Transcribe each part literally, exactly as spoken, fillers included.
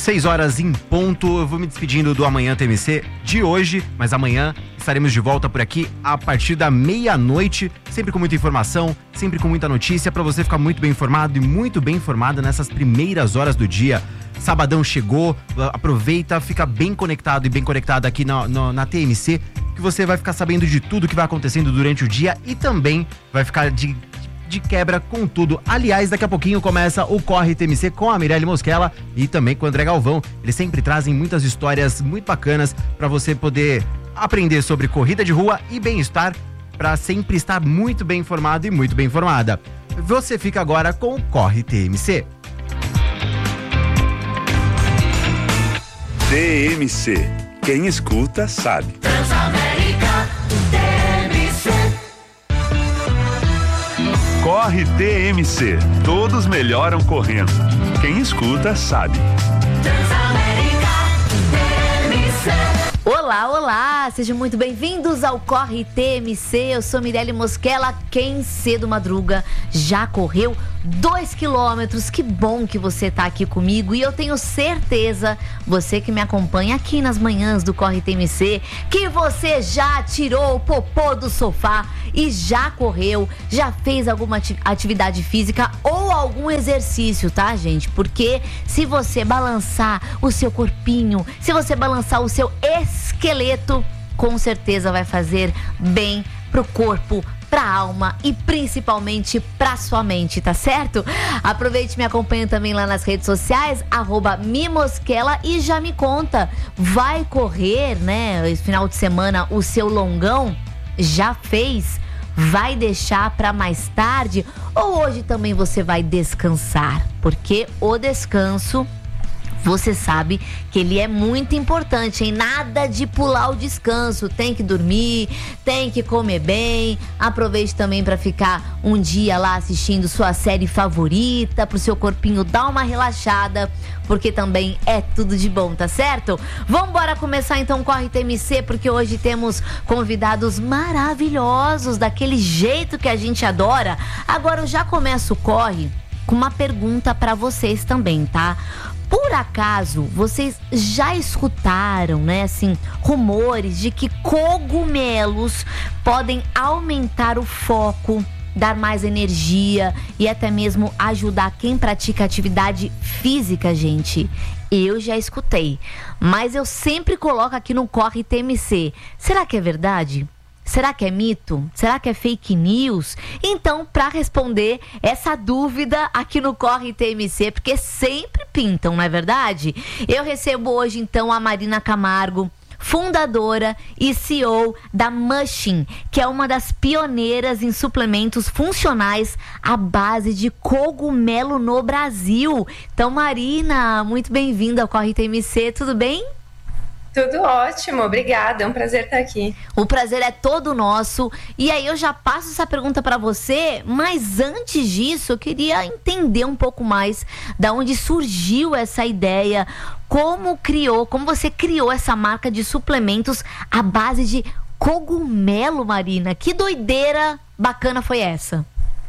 seis horas em ponto, eu vou me despedindo do Amanhã T M C de hoje, mas amanhã estaremos de volta por aqui a partir da meia-noite, sempre com muita informação, sempre com muita notícia, para você ficar muito bem informado e muito bem informada nessas primeiras horas do dia. Sabadão chegou, aproveita, fica bem conectado e bem conectado aqui na, na, na T M C, que você vai ficar sabendo de tudo que vai acontecendo durante o dia e também vai ficar de... de quebra com tudo. Aliás, daqui a pouquinho começa o Corre T M C com a Mirelle Mosquela e também com o André Galvão. Eles sempre trazem muitas histórias muito bacanas para você poder aprender sobre corrida de rua e bem-estar, para sempre estar muito bem informado e muito bem informada. Você fica agora com o Corre T M C. T M C. Quem escuta sabe. Transamérica T M C. Corre T M C. Todos melhoram correndo. Quem escuta sabe. Transamérica T M C. Olá, olá! Sejam muito bem-vindos ao Corre T M C. Eu sou Mirelle Mosquela. Quem cedo madruga já correu dois quilômetros. Que bom que você tá aqui comigo. E eu tenho certeza, você que me acompanha aqui nas manhãs do Corre T M C, que você já tirou o popô do sofá e já correu, já fez alguma atividade física ou algum exercício, tá, gente? Porque se você balançar o seu corpinho, se você balançar o seu esqueleto, com certeza vai fazer bem pro corpo, pra alma e principalmente pra sua mente, tá certo? Aproveite e me acompanhe também lá nas redes sociais, arroba Mimosquela, e já me conta, vai correr, né, esse final de semana, o seu longão? Já fez? Vai deixar para mais tarde? Ou hoje também você vai descansar? Porque o descanso, você sabe que ele é muito importante, hein? Nada de pular o descanso. Tem que dormir, tem que comer bem. Aproveite também para ficar um dia lá assistindo sua série favorita, pro seu corpinho dar uma relaxada, porque também é tudo de bom, tá certo? Vamos embora começar então o Corre T M C, porque hoje temos convidados maravilhosos, daquele jeito que a gente adora. Agora eu já começo o Corre com uma pergunta para vocês também, tá? Por acaso, vocês já escutaram, né, assim, rumores de que cogumelos podem aumentar o foco, dar mais energia e até mesmo ajudar quem pratica atividade física, gente? Eu já escutei, mas eu sempre coloco aqui no Corre T M C. Será que é verdade? Será que é mito? Será que é fake news? Então, para responder essa dúvida aqui no Corre T M C, porque sempre pintam, não é verdade? Eu recebo hoje, então, a Marina Camargo, fundadora e C E O da Mushing, que é uma das pioneiras em suplementos funcionais à base de cogumelo no Brasil. Então, Marina, muito bem-vinda ao Corre T M C, tudo bem? Tudo ótimo, obrigada, é um prazer estar aqui. O prazer é todo nosso. E aí eu já passo essa pergunta para você, mas antes disso eu queria entender um pouco mais da onde surgiu essa ideia, como criou, como você criou essa marca de suplementos à base de cogumelo, Marina. Que doideira bacana foi essa?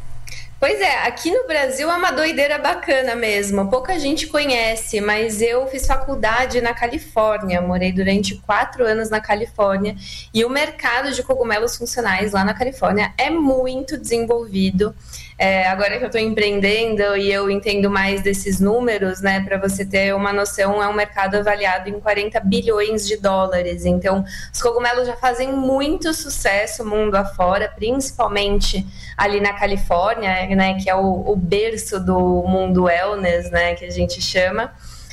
Pois é, aqui no Brasil é uma doideira bacana mesmo, pouca gente conhece, mas eu fiz faculdade na Califórnia, morei durante quatro anos na Califórnia, e o mercado de cogumelos funcionais lá na Califórnia é muito desenvolvido. É, agora que eu estou empreendendo e eu entendo mais desses números, né, para você ter uma noção, é um mercado avaliado em quarenta bilhões de dólares. Então, os cogumelos já fazem muito sucesso mundo afora, principalmente ali na Califórnia, né, que é o, o berço do mundo wellness, né, que a gente chama.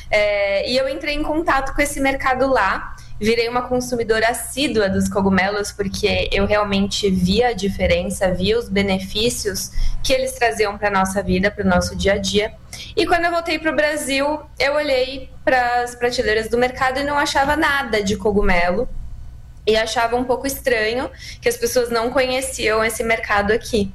É, e eu entrei em contato com esse mercado lá. Virei uma consumidora assídua dos cogumelos porque eu realmente via a diferença, via os benefícios que eles traziam para a nossa vida, para o nosso dia a dia. E quando eu voltei para o Brasil, eu olhei para as prateleiras do mercado e não achava nada de cogumelo. E achava um pouco estranho que as pessoas não conheciam esse mercado aqui.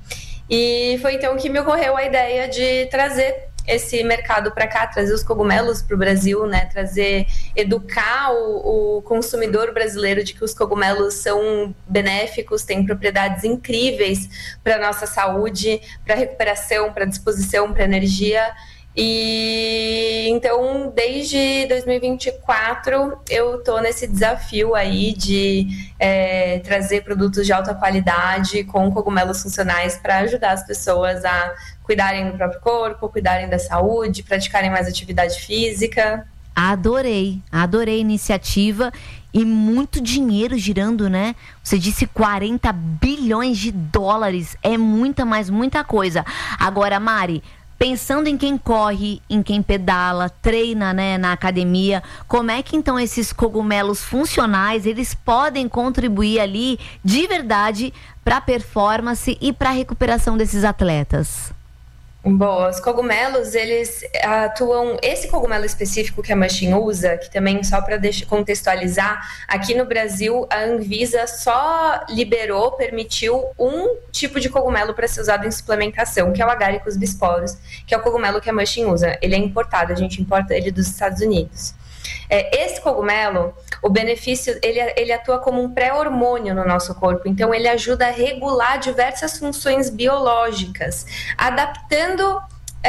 E foi então que me ocorreu a ideia de trazer esse mercado para cá, trazer os cogumelos para o Brasil, né? Trazer, educar o, o consumidor brasileiro de que os cogumelos são benéficos, têm propriedades incríveis para a nossa saúde, para recuperação, para disposição, para energia. E Então, desde dois mil e vinte e quatro, eu tô nesse desafio aí de é, trazer produtos de alta qualidade com cogumelos funcionais para ajudar as pessoas a cuidarem do próprio corpo, cuidarem da saúde, praticarem mais atividade física. Adorei, adorei a iniciativa e muito dinheiro girando, né? Você disse quarenta bilhões de dólares, é muita, mas muita coisa. Agora, Mari, pensando em quem corre, em quem pedala, treina, né, na academia, como é que então esses cogumelos funcionais, eles podem contribuir ali de verdade para a performance e para a recuperação desses atletas? Boa, os cogumelos, eles atuam, esse cogumelo específico que a Mushing usa, que também só para contextualizar, aqui no Brasil a Anvisa só liberou, permitiu um tipo de cogumelo para ser usado em suplementação, que é o Agaricus bisporus, que é o cogumelo que a Mushing usa. Ele é importado, a gente importa ele dos Estados Unidos. É, esse cogumelo, o benefício, ele, ele atua como um pré-hormônio no nosso corpo, então ele ajuda a regular diversas funções biológicas, adaptando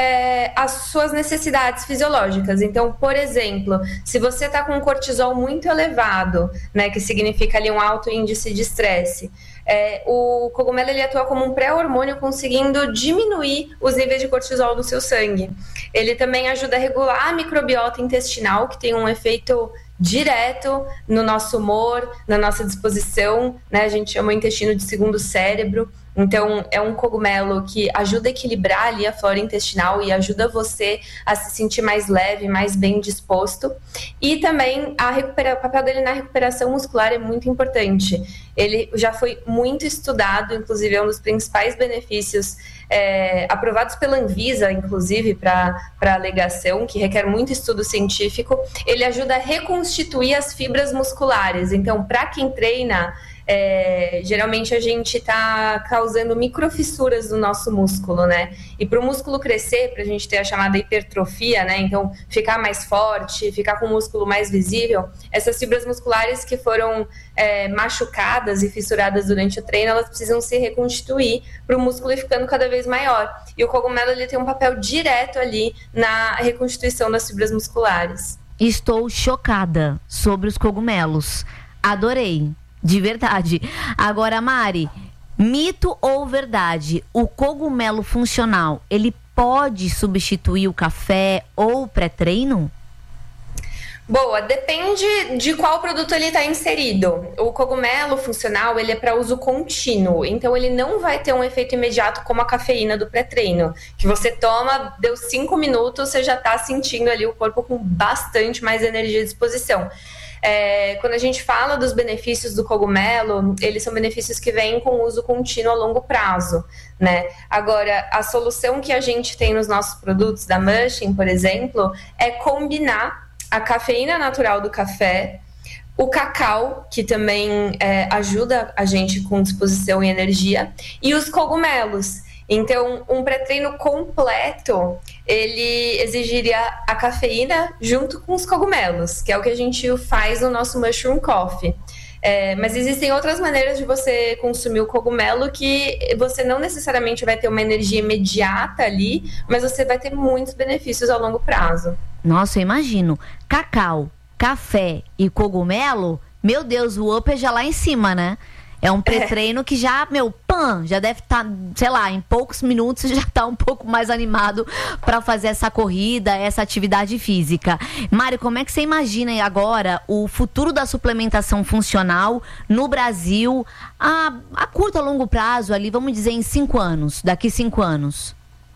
é, as suas necessidades fisiológicas. Então, por exemplo, se você está com um cortisol muito elevado, né, que significa ali um alto índice de estresse, É, o cogumelo ele atua como um pré-hormônio, conseguindo diminuir os níveis de cortisol no seu sangue. Ele também ajuda a regular a microbiota intestinal, que tem um efeito direto no nosso humor, na nossa disposição, né? A gente chama o intestino de segundo cérebro. Então, é um cogumelo que ajuda a equilibrar ali a flora intestinal e ajuda você a se sentir mais leve, mais bem disposto. E também a recupera... o papel dele na recuperação muscular é muito importante. Ele já foi muito estudado, inclusive é um dos principais benefícios é, aprovados pela Anvisa, inclusive, para a alegação, que requer muito estudo científico. Ele ajuda a reconstituir as fibras musculares. Então, para quem treina, É, geralmente a gente está causando microfissuras no nosso músculo, né? E para o músculo crescer, para a gente ter a chamada hipertrofia, né? Então, ficar mais forte, ficar com o músculo mais visível, essas fibras musculares que foram é, machucadas e fissuradas durante o treino, elas precisam se reconstituir para o músculo ir ficando cada vez maior. E o cogumelo, ele tem um papel direto ali na reconstituição das fibras musculares. Estou chocada sobre os cogumelos. Adorei. De verdade. Agora, Mari, mito ou verdade? O cogumelo funcional, ele pode substituir o café ou o pré-treino? Boa, depende de qual produto ele está inserido. O cogumelo funcional, ele é para uso contínuo, então ele não vai ter um efeito imediato como a cafeína do pré-treino, que você toma, deu cinco minutos, você já está sentindo ali o corpo com bastante mais energia e disposição. É, quando a gente fala dos benefícios do cogumelo, eles são benefícios que vêm com uso contínuo a longo prazo, né? Agora, a solução que a gente tem nos nossos produtos da Mushing, por exemplo, é combinar a cafeína natural do café, o cacau, que também é, ajuda a gente com disposição e energia, e os cogumelos. Então, um pré-treino completo, ele exigiria a cafeína junto com os cogumelos, que é o que a gente faz no nosso Mushroom Coffee. É, mas existem outras maneiras de você consumir o cogumelo que você não necessariamente vai ter uma energia imediata ali, mas você vai ter muitos benefícios ao longo prazo. Nossa, eu imagino. Cacau, café e cogumelo, meu Deus, o up é já lá em cima, né? É um pré-treino que já, meu, pã, já deve estar, tá, sei lá, em poucos minutos já está um pouco mais animado para fazer essa corrida, essa atividade física. Mari, como é que você imagina agora o futuro da suplementação funcional no Brasil a, a curto, a longo prazo, ali, vamos dizer, em cinco anos, daqui cinco anos?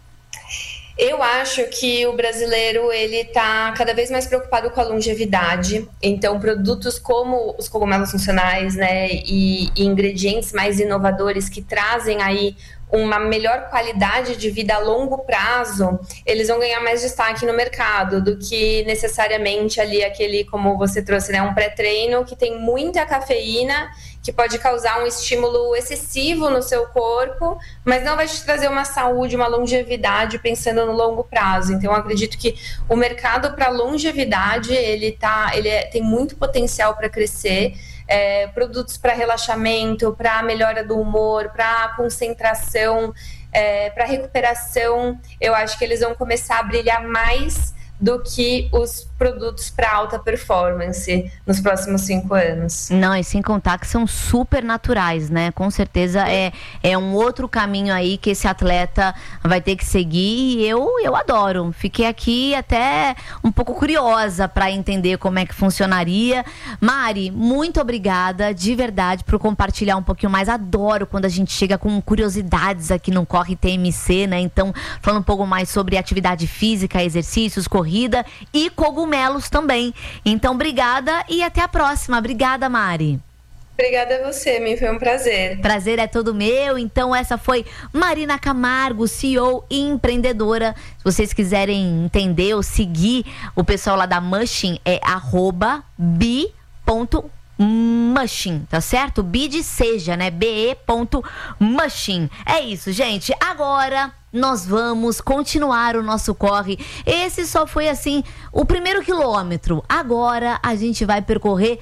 Eu acho que o brasileiro, ele tá cada vez mais preocupado com a longevidade. Então, produtos como os cogumelos funcionais, né, e, e ingredientes mais inovadores que trazem aí uma melhor qualidade de vida a longo prazo, eles vão ganhar mais destaque no mercado do que necessariamente ali aquele, como você trouxe, né, um pré-treino que tem muita cafeína, que pode causar um estímulo excessivo no seu corpo, mas não vai te trazer uma saúde, uma longevidade pensando no longo prazo. Então, eu acredito que o mercado para longevidade, ele, tá, ele é, tem muito potencial para crescer. É, produtos para relaxamento, para melhora do humor, para concentração, é, para recuperação, eu acho que eles vão começar a brilhar mais do que os produtos para alta performance nos próximos cinco anos. Não, e sem contar que são super naturais, né? Com certeza é, é um outro caminho aí que esse atleta vai ter que seguir e eu, eu adoro. Fiquei aqui até um pouco curiosa para entender como é que funcionaria. Mari, muito obrigada de verdade por compartilhar um pouquinho mais. Adoro quando a gente chega com curiosidades aqui no Corre T M C, né? Então, falando um pouco mais sobre atividade física, exercícios, corrida e cogumelos também. Então, obrigada e até a próxima. Obrigada, Mari. Obrigada a você, me foi um prazer. Prazer é todo meu. Então, essa foi Marina Camargo, C E O e empreendedora. Se vocês quiserem entender ou seguir o pessoal lá da Mushing, é arroba bi ponto Mushing, tá certo? Bi de seja, né? be ponto mushing. É isso, gente. Agora nós vamos continuar o nosso corre. Esse só foi assim o primeiro quilômetro. Agora a gente vai percorrer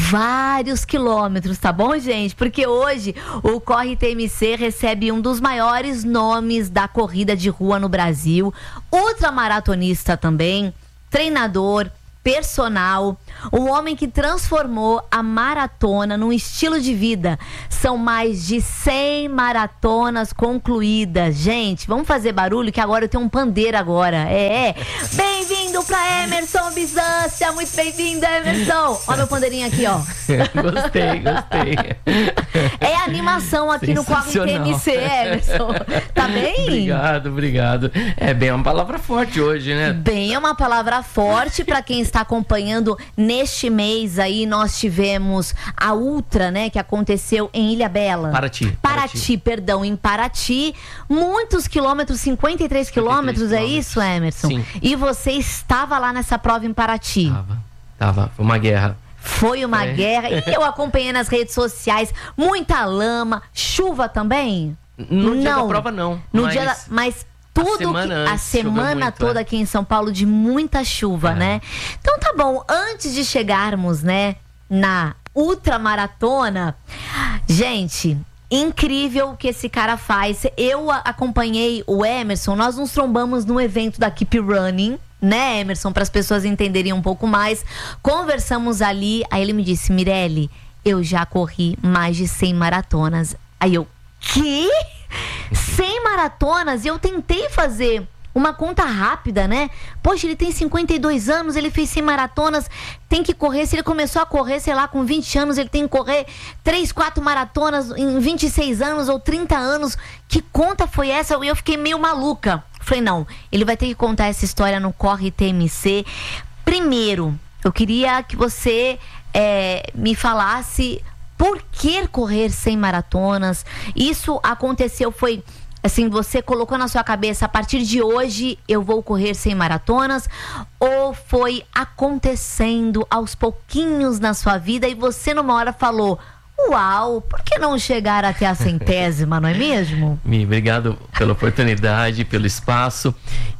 vários quilômetros, tá bom, gente? Porque hoje o Corre T M C recebe um dos maiores nomes da corrida de rua no Brasil, ultramaratonista também, treinador, personal, um homem que transformou a maratona num estilo de vida. São mais de cem maratonas concluídas. Gente, vamos fazer barulho que agora eu tenho um pandeiro agora. É, é. Bem-vindo pra Emerson Bizância. Muito bem-vindo, Emerson. Ó meu pandeirinho aqui, ó. Gostei, gostei. É a animação aqui no Corre T M C, Emerson. Tá bem? Obrigado, obrigado. É bem uma palavra forte hoje, né? Bem, é uma palavra forte para quem está acompanhando. Neste mês aí nós tivemos a Ultra, né, que aconteceu em Ilhabela. Paraty. Paraty, Paraty. perdão, em Paraty. Muitos quilômetros, cinquenta e três quilômetros, é isso, Emerson? Sim. E você estava lá nessa prova em Paraty. Tava, tava, foi uma guerra. Foi uma é. guerra. E eu acompanhei nas redes sociais, muita lama, chuva também? No dia da prova não. No mas... dia da, mas tudo a semana, que, a antes, semana muito, toda é. aqui em São Paulo de muita chuva, é. né? Então tá bom, antes de chegarmos, né, na ultramaratona, gente, incrível o que esse cara faz. Eu a- acompanhei o Emerson, nós nos trombamos no evento da Keep Running, né, Emerson, para as pessoas entenderem um pouco mais. Conversamos ali, aí ele me disse: Mirelle, eu já corri mais de cem maratonas. Aí eu, que? cem maratonas? E eu tentei fazer uma conta rápida, né? Poxa, ele tem cinquenta e dois anos, ele fez cem maratonas, tem que correr. Se ele começou a correr, sei lá, com vinte anos, ele tem que correr três, quatro maratonas em vinte e seis anos ou trinta anos. Que conta foi essa? E eu fiquei meio maluca. Falei, não, ele vai ter que contar essa história no Corre T M C. Primeiro, eu queria que você é, me falasse por que correr cem maratonas. Isso aconteceu, foi assim, você colocou na sua cabeça, a partir de hoje eu vou correr cem maratonas, ou foi acontecendo aos pouquinhos na sua vida e você numa hora falou: uau, por que não chegar até a centésima, não é mesmo? Mi, obrigado pela oportunidade, pelo espaço.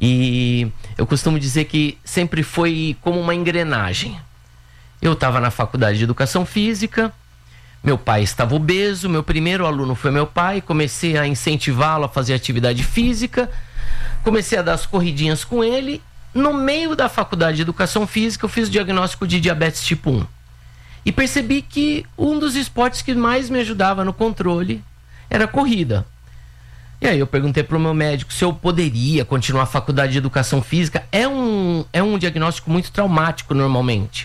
E eu costumo dizer que sempre foi como uma engrenagem. Eu estava na faculdade de educação física, meu pai estava obeso, meu primeiro aluno foi meu pai, comecei a incentivá-lo a fazer atividade física, comecei a dar as corridinhas com ele. No meio da faculdade de educação física, eu fiz o diagnóstico de diabetes tipo um. E percebi que um dos esportes que mais me ajudava no controle era a corrida. E aí eu perguntei para o meu médico se eu poderia continuar a faculdade de educação física. É um, é um diagnóstico muito traumático normalmente.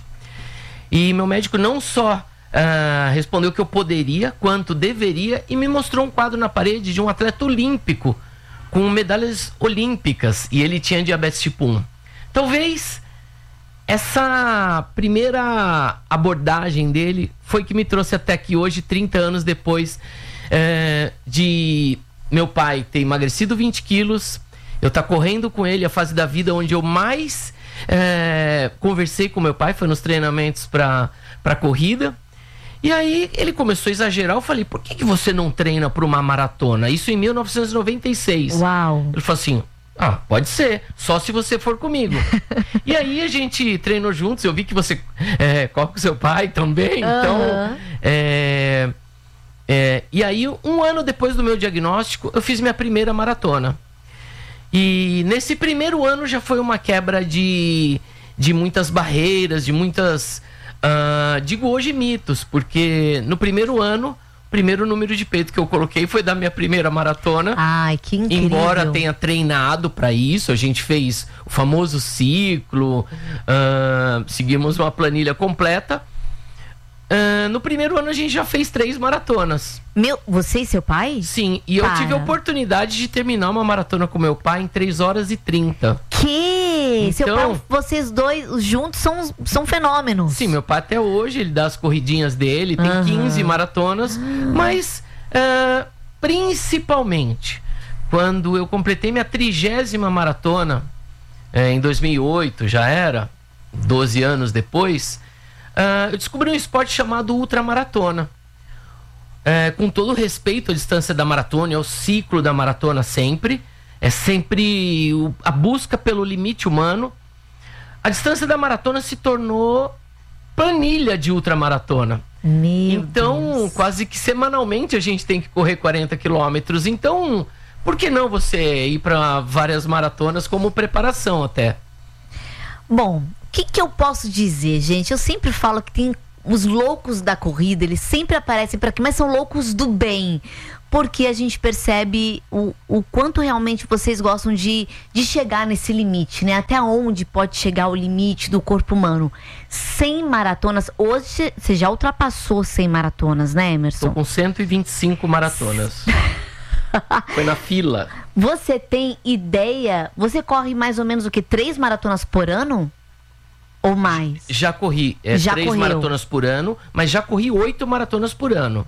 E meu médico não só uh, respondeu que eu poderia, quanto deveria, e me mostrou um quadro na parede de um atleta olímpico com medalhas olímpicas, e ele tinha diabetes tipo um. Talvez essa primeira abordagem dele foi que me trouxe até aqui hoje, trinta anos depois é, de meu pai ter emagrecido vinte quilos, eu estar correndo com ele, a fase da vida onde eu mais é, conversei com meu pai, foi nos treinamentos para para corrida. E aí ele começou a exagerar, eu falei: por que, que você não treina para uma maratona? Isso em mil novecentos e noventa e seis. Uau! Ele falou assim: ah, pode ser, só se você for comigo. E aí a gente treinou juntos, eu vi que você é, corre com seu pai também, uhum. Então é, é, e aí um ano depois do meu diagnóstico eu fiz minha primeira maratona. E nesse primeiro ano já foi uma quebra de, de muitas barreiras, de muitas, uh, digo hoje mitos, porque no primeiro ano, o primeiro número de peito que eu coloquei foi da minha primeira maratona. Ai, que incrível. Embora tenha treinado para isso, a gente fez o famoso ciclo, uh, seguimos uma planilha completa. Uh, no primeiro ano a gente já fez três maratonas. Meu, você e seu pai? Sim, e eu Para. tive a oportunidade de terminar uma maratona com meu pai em três horas e trinta. Que? Seu Então- pai, vocês dois juntos são, são fenômenos. Sim, meu pai até hoje, ele dá as corridinhas dele, tem Aham. quinze maratonas, mas uh, principalmente quando eu completei minha trigésima maratona, eh, em dois mil e oito, já era, doze anos depois, uh, eu descobri um esporte chamado ultramaratona. É, com todo respeito à distância da maratona, ao ciclo da maratona sempre, é sempre o- a busca pelo limite humano. A distância da maratona se tornou planilha de ultramaratona. Meu Então, Deus. quase que semanalmente a gente tem que correr quarenta quilômetros. Então, por que não você ir para várias maratonas como preparação até? Bom, o que, que eu posso dizer, gente? Eu sempre falo que tem os loucos da corrida, eles sempre aparecem por aqui, mas são loucos do bem. Porque a gente percebe o, o quanto realmente vocês gostam de, de chegar nesse limite, né? Até onde pode chegar o limite do corpo humano. cem maratonas. Hoje você já ultrapassou cem maratonas, né, Emerson? Estou com cento e vinte e cinco maratonas. Foi na fila. Você tem ideia? Você corre mais ou menos o que? Três maratonas por ano? Ou mais? Já corri é, Já três correu. maratonas por ano, mas já corri oito maratonas por ano.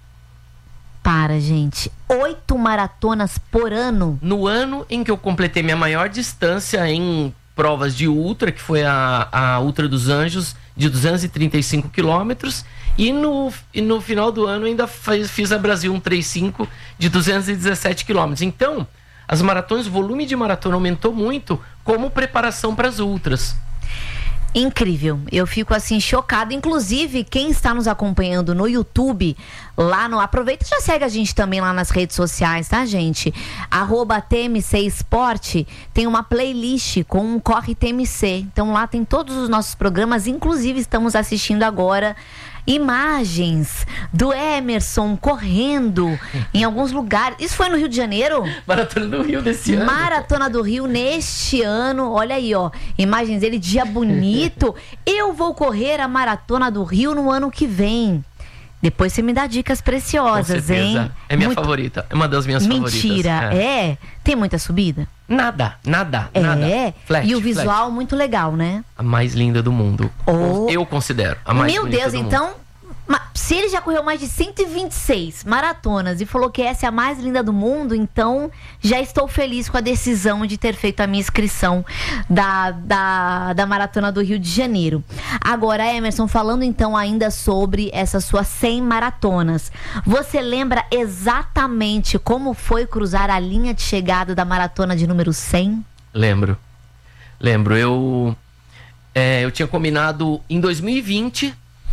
Para, gente. Oito maratonas por ano? No ano em que eu completei minha maior distância em provas de ultra, que foi a, a Ultra dos Anjos, de duzentos e trinta e cinco quilômetros, e no, e no final do ano ainda faz, fiz a Brasil cento e trinta e cinco de duzentos e dezessete quilômetros. Então, as maratonas, o volume de maratona aumentou muito como preparação para as ultras. Incrível, eu fico assim chocada. Inclusive, quem está nos acompanhando no YouTube, lá no... Aproveita e já segue a gente também lá nas redes sociais, tá, gente? Arroba T M C Esporte, tem uma playlist com um Corre T M C. Então lá tem todos os nossos programas, inclusive estamos assistindo agora imagens do Emerson correndo em alguns lugares. Isso foi no Rio de Janeiro? Maratona do Rio desse ano. Maratona do Rio neste ano. Olha aí, ó. Imagens dele, dia bonito. Eu vou correr a Maratona do Rio no ano que vem. Depois você me dá dicas Com preciosas, certeza. hein? É minha Muito- favorita. É uma das minhas favoritas. Mentira, é. Tem muita subida? Nada, nada, É. nada. Flat, e o flat. visual muito legal, né? A mais linda do mundo. Oh. Eu considero. A mais Meu bonita Deus, do mundo. então, ma- se ele já correu mais de cento e vinte e seis maratonas e falou que essa é a mais linda do mundo, então já estou feliz com a decisão de ter feito a minha inscrição da, da, da Maratona do Rio de Janeiro. Agora, Emerson, falando então ainda sobre essas suas cem maratonas, você lembra exatamente como foi cruzar a linha de chegada da maratona de número cem? Lembro. Lembro. Eu, é, eu tinha combinado em dois mil e vinte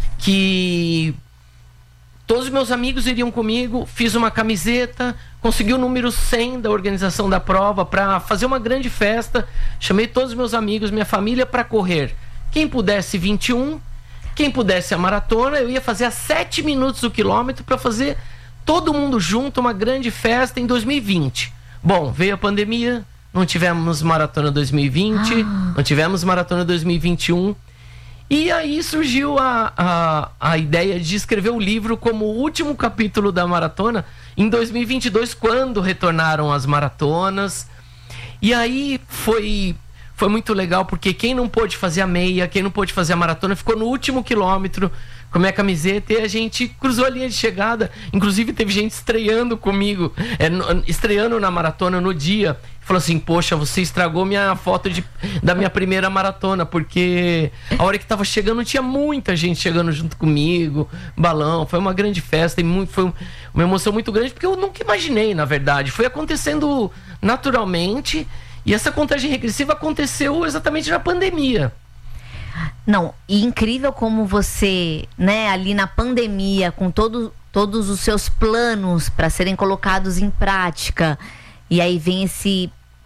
que todos os meus amigos iriam comigo, fiz uma camiseta, consegui o número cem da organização da prova para fazer uma grande festa, chamei todos os meus amigos, minha família para correr. Quem pudesse vinte e um, quem pudesse a maratona, eu ia fazer a sete minutos o quilômetro para fazer todo mundo junto, uma grande festa em dois mil e vinte. Bom, veio a pandemia, não tivemos maratona dois mil e vinte, não tivemos maratona dois mil e vinte e um. E aí surgiu a, a, a ideia de escrever o livro como o último capítulo da maratona em dois mil e vinte e dois, quando retornaram as maratonas. E aí foi, foi muito legal, porque quem não pôde fazer a meia, quem não pôde fazer a maratona, ficou no último quilômetro com a minha camiseta e a gente cruzou a linha de chegada. Inclusive teve gente estreando comigo, é, no, estreando na maratona no dia. Falou assim, poxa, você estragou minha foto de, da minha primeira maratona, porque a hora que tava chegando tinha muita gente chegando junto comigo, balão, foi uma grande festa e muito, foi uma emoção muito grande, porque eu nunca imaginei, na verdade, foi acontecendo naturalmente, e essa contagem regressiva aconteceu exatamente na pandemia. Não, e incrível como você, né, ali na pandemia, com todo, todos os seus planos para serem colocados em prática, e aí vem esse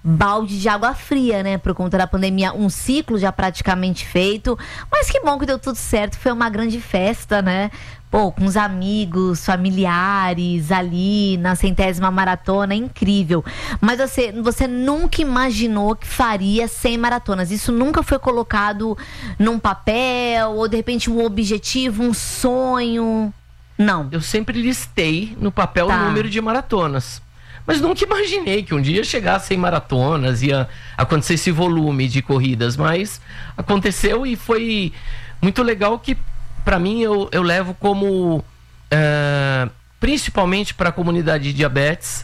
balde de água fria, né? Por conta da pandemia, um ciclo já praticamente feito. Mas que bom que deu tudo certo, foi uma grande festa, né? Pô, com os amigos, familiares ali na centésima maratona, incrível. Mas você, você nunca imaginou que faria cem maratonas? Isso nunca foi colocado num papel ou de repente um objetivo, um sonho? Não. Eu sempre listei no papel Tá. o número de maratonas. Mas nunca imaginei que um dia chegasse em maratonas, ia acontecer esse volume de corridas. Mas aconteceu e foi muito legal que, para mim, eu, eu levo como, é, principalmente para a comunidade de diabetes,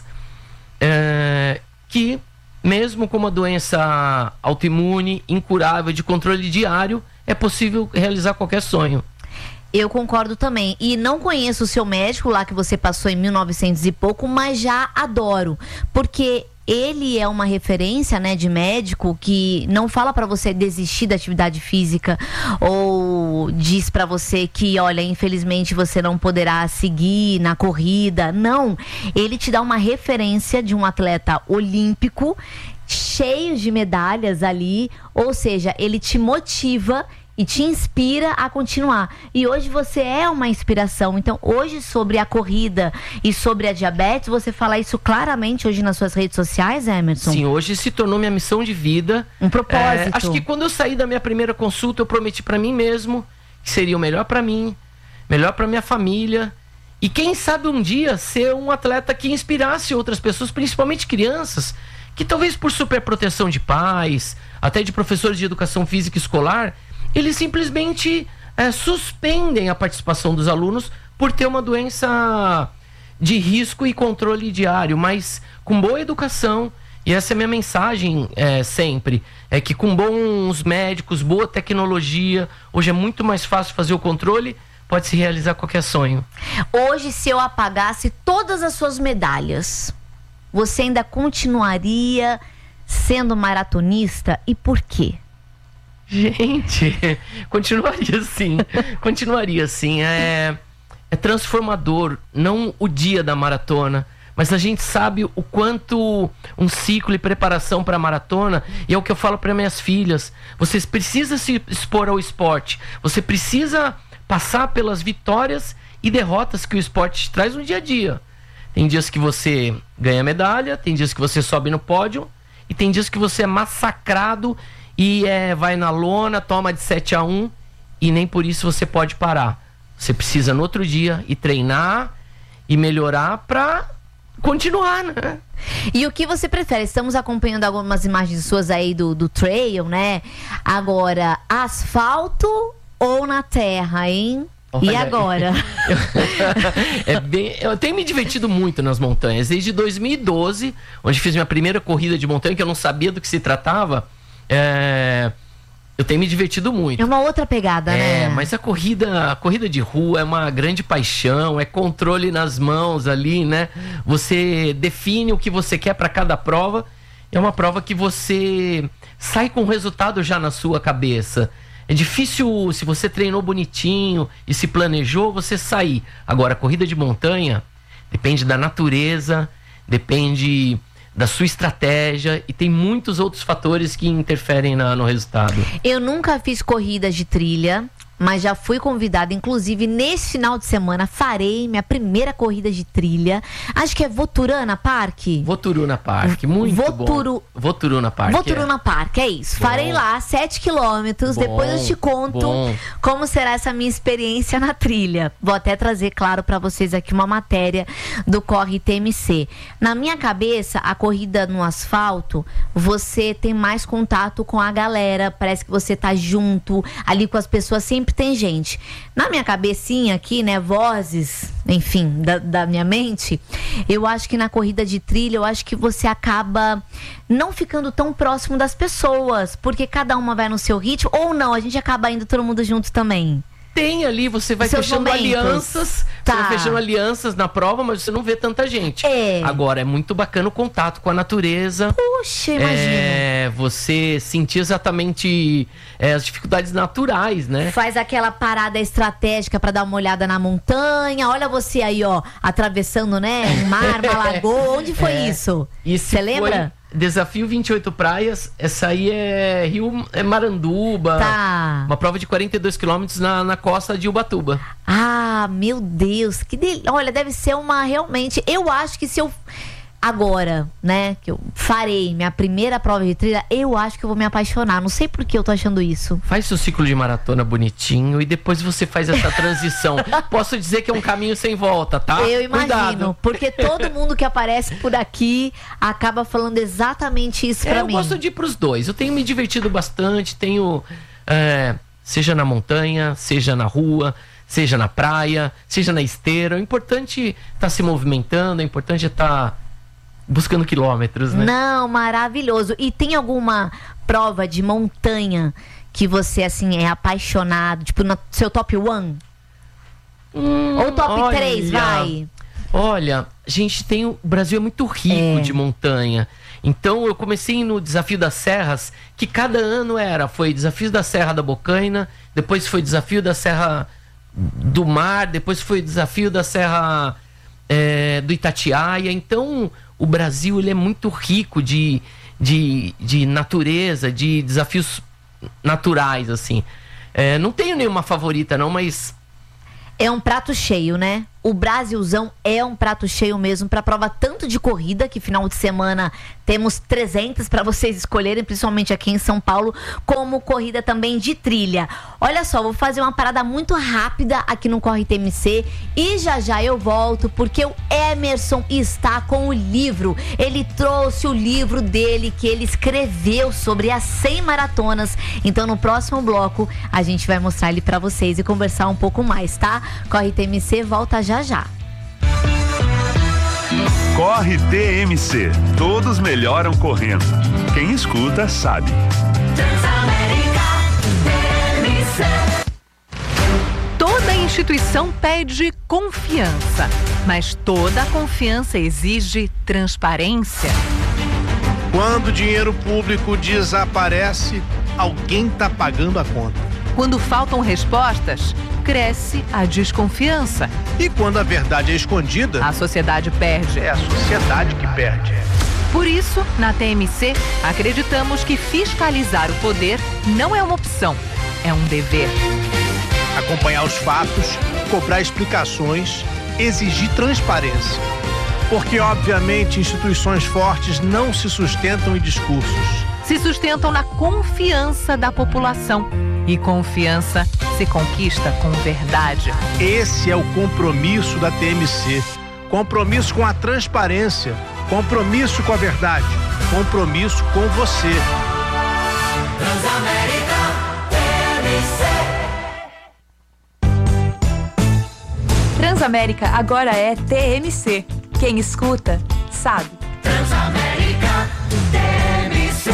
é, que mesmo com uma doença autoimune, incurável, de controle diário, é possível realizar qualquer sonho. Eu concordo também. E não conheço o seu médico lá que você passou em mil e novecentos e pouco, mas já adoro. Porque ele é uma referência, né, de médico que não fala pra você desistir da atividade física ou diz pra você que, olha, infelizmente você não poderá seguir na corrida. Não. Ele te dá uma referência de um atleta olímpico cheio de medalhas ali, ou seja, ele te motiva e te inspira a continuar. E hoje você é uma inspiração. Então, hoje, sobre a corrida e sobre a diabetes, você fala isso claramente hoje nas suas redes sociais, Emerson? Sim, hoje se tornou minha missão de vida. Um propósito. É, acho que quando eu saí da minha primeira consulta, eu prometi pra mim mesmo que seria o melhor pra mim, melhor pra minha família. E quem sabe um dia ser um atleta que inspirasse outras pessoas, principalmente crianças, que talvez por superproteção de pais, até de professores de educação física escolar, eles simplesmente é, suspendem a participação dos alunos por ter uma doença de risco e controle diário, mas com boa educação. E essa é a minha mensagem é, sempre, é que com bons médicos, boa tecnologia, hoje é muito mais fácil fazer o controle, pode se realizar qualquer sonho. Hoje, se eu apagasse todas as suas medalhas, você ainda continuaria sendo maratonista? E por quê? Gente, continuaria assim, continuaria assim, é, é transformador, não o dia da maratona, mas a gente sabe o quanto um ciclo e preparação para a maratona, e é o que eu falo para minhas filhas, você precisa se expor ao esporte, você precisa passar pelas vitórias e derrotas que o esporte te traz no dia a dia. Tem dias que você ganha medalha, tem dias que você sobe no pódio, e tem dias que você é massacrado e é, vai na lona, toma de sete a um e nem por isso você pode parar. Você precisa no outro dia ir treinar e melhorar pra continuar, né? E o que você prefere? Estamos acompanhando algumas imagens suas aí do, do trail, né? Agora, asfalto ou na terra, hein? Olha, E agora? Eu, é bem, eu tenho me divertido muito nas montanhas. Desde dois mil e doze, onde fiz minha primeira corrida de montanha, que eu não sabia do que se tratava. É, eu tenho me divertido muito. É uma outra pegada, É, né? mas a corrida, a corrida de rua é uma grande paixão, é controle nas mãos ali, né? Você define o que você quer para cada prova. É uma prova que você sai com o resultado já na sua cabeça. É difícil, se você treinou bonitinho e se planejou, você sair. Agora, a corrida de montanha depende da natureza, depende da sua estratégia e tem muitos outros fatores que interferem na, no resultado. Eu nunca fiz corridas de trilha, mas já fui convidada, inclusive nesse final de semana farei minha primeira corrida de trilha. Acho que é Voturuna Park. Voturuna Park, muito Voturu... bom. Voturuna Park. Voturuna é. Park, é isso. Bom. Farei lá sete quilômetros, Bom, depois eu te conto bom. como será essa minha experiência na trilha. Vou até trazer, claro, pra vocês aqui uma matéria do Corre T M C. Na minha cabeça, a corrida no asfalto, você tem mais contato com a galera, parece que você tá junto ali com as pessoas, sempre tem gente. Na minha cabecinha aqui, né, vozes, enfim, da, da minha mente, eu acho que na corrida de trilha, eu acho que você acaba não ficando tão próximo das pessoas, porque cada uma vai no seu ritmo, ou não, a gente acaba indo todo mundo junto também. Tem ali, você vai Seus fechando momentos. alianças, Tá. você vai fechando alianças na prova, mas você não vê tanta gente. É. Agora, é muito bacana o contato com a natureza. Puxa, imagina. É, você sentir exatamente é, as dificuldades naturais, né? Faz aquela parada estratégica pra dar uma olhada na montanha. Olha você aí, ó, atravessando, né, um mar, uma lagoa. Onde foi É. isso? E se Você lembra? foi- Desafio vinte e oito Praias, essa aí é Rio é Maranduba. Tá. Uma prova de quarenta e dois quilômetros na, na costa de Ubatuba. Ah, meu Deus, que del... Olha, deve ser uma realmente. Eu acho que se eu agora, né, que eu farei minha primeira prova de trilha, eu acho que eu vou me apaixonar. Não sei por que eu tô achando isso. Faz seu ciclo de maratona bonitinho e depois você faz essa transição. Posso dizer que é um caminho sem volta, tá? Eu imagino, Cuidado. porque todo mundo que aparece por aqui acaba falando exatamente isso É, pra eu mim. gosto de ir pros dois. Eu tenho me divertido bastante, tenho é, seja na montanha, seja na rua, seja na praia, seja na esteira. O importante é estar se movimentando, é importante é estar buscando quilômetros, né? Não, maravilhoso. E tem alguma prova de montanha que você, assim, é apaixonado? Tipo, no seu top one? Hum, Ou top olha, três, vai? Olha, a gente tem... O Brasil é muito rico É. de montanha. Então eu comecei no Desafio das Serras, que cada ano era. Foi Desafio da Serra da Bocaina, depois foi Desafio da Serra do Mar, depois foi Desafio da Serra é, do Itatiaia. Então o Brasil ele é muito rico de, de, de natureza, de desafios naturais, assim. É, não tenho nenhuma favorita não, mas... É um prato cheio, né? O Brasilzão é um prato cheio mesmo pra prova tanto de corrida, que final de semana temos trezentas pra vocês escolherem, principalmente aqui em São Paulo, como corrida também de trilha. Olha só, vou fazer uma parada muito rápida aqui no Corre T M C e já já eu volto, porque o Emerson está com o livro. Ele trouxe o livro dele que ele escreveu sobre as cem maratonas. Então no próximo bloco a gente vai mostrar ele pra vocês e conversar um pouco mais, tá? Corre T M C volta já já. Corre T M C. Todos melhoram correndo. Quem escuta sabe. Transamérica T M C. Toda instituição pede confiança, mas toda confiança exige transparência. Quando o dinheiro público desaparece, alguém está pagando a conta. Quando faltam respostas, cresce a desconfiança. E quando a verdade é escondida, A sociedade perde. é a sociedade que perde. Por isso, na T M C, acreditamos que fiscalizar o poder não é uma opção, é um dever. Acompanhar os fatos, cobrar explicações, exigir transparência. Porque, obviamente, instituições fortes não se sustentam em discursos. Se sustentam na confiança da população. E confiança se conquista com verdade. Esse é o compromisso da T M C. Compromisso com a transparência. Compromisso com a verdade. Compromisso com você. Transamérica T M C. Transamérica agora é T M C. Quem escuta, sabe. Transamérica T M C.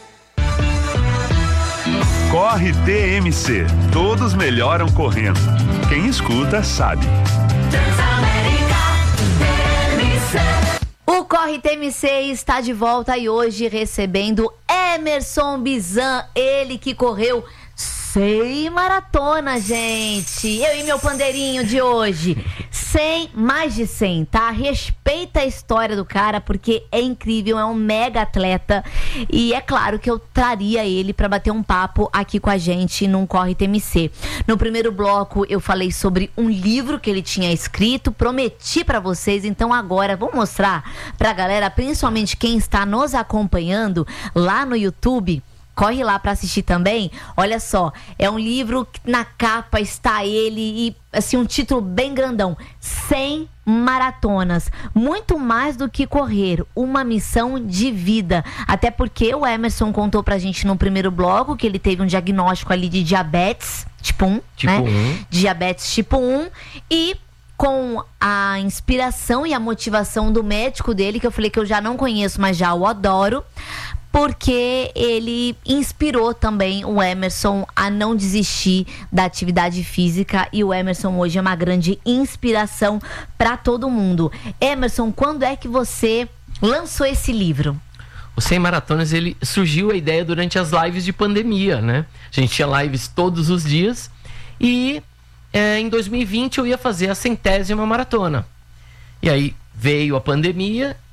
Corre T M C. Todos melhoram correndo. Quem escuta sabe. Transamérica T M C. O Corre T M C está de volta e hoje recebendo Emerson Bizan, ele que correu cem maratonas, gente. Eu e meu pandeirinho de hoje. cem, mais de cem, tá? Respeita a história do cara, porque é incrível, é um mega atleta. E é claro que eu traria ele pra bater um papo aqui com a gente num Corre T M C. No primeiro bloco eu falei sobre um livro que ele tinha escrito, prometi pra vocês, então agora vou mostrar pra galera, principalmente quem está nos acompanhando lá no YouTube. Corre lá pra assistir também. Olha só, é um livro que na capa está ele e, assim, um título bem grandão. cem maratonas. Muito mais do que correr. Uma missão de vida. Até porque o Emerson contou pra gente no primeiro bloco que ele teve um diagnóstico ali de diabetes tipo um. Tipo né? um. Diabetes tipo um. E com a inspiração e a motivação do médico dele, que eu falei que eu já não conheço, mas já o adoro, porque ele inspirou também o Emerson a não desistir da atividade física, e o Emerson hoje é uma grande inspiração para todo mundo. Emerson, quando é que você lançou esse livro? O cem Maratonas, ele surgiu a ideia durante as lives de pandemia, né? A gente tinha lives todos os dias e é, em dois mil e vinte eu ia fazer a centésima maratona. E aí veio a pandemia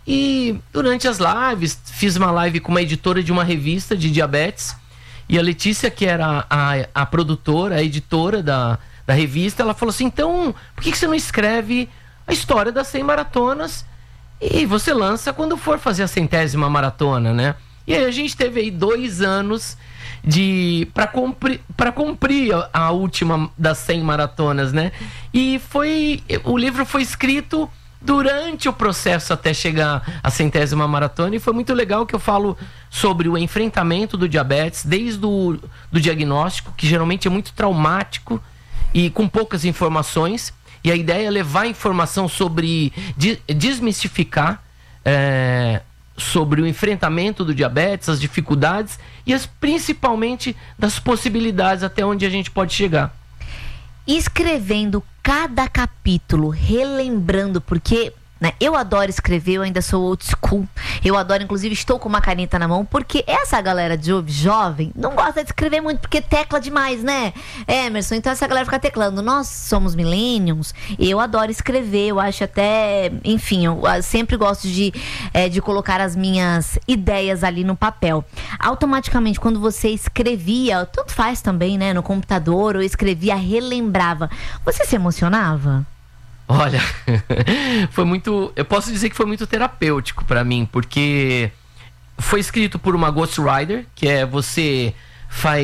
E durante as lives, fiz uma live com uma editora de uma revista de diabetes. E a Letícia, que era a, a produtora, a editora da, da revista, ela falou assim, então, por que, que você não escreve a história das cem maratonas e você lança quando for fazer a centésima maratona, né? E aí a gente teve aí dois anos de para cumprir, para cumprir a, a última das cem maratonas, né? E foi, o livro foi escrito durante o processo até chegar à centésima maratona, e foi muito legal que eu falo sobre o enfrentamento do diabetes, desde o do diagnóstico, que geralmente é muito traumático e com poucas informações, e a ideia é levar informação sobre, de, desmistificar é, sobre o enfrentamento do diabetes, as dificuldades e as, principalmente das possibilidades até onde a gente pode chegar. Escrevendo cada capítulo, relembrando, porque né, eu adoro escrever, eu ainda sou old school, eu adoro, inclusive estou com uma caneta na mão, porque essa galera de jovem não gosta de escrever muito, porque tecla demais, né, Emerson? Então essa galera fica teclando. Nós somos millennials, eu adoro escrever, eu acho até, enfim, eu sempre gosto de, é, de colocar as minhas ideias ali no papel. Automaticamente, quando você escrevia, tanto faz também, né, no computador, ou escrevia, relembrava, você se emocionava? Olha, foi muito, eu posso dizer que foi muito terapêutico para mim, porque foi escrito por uma ghostwriter, que é você faz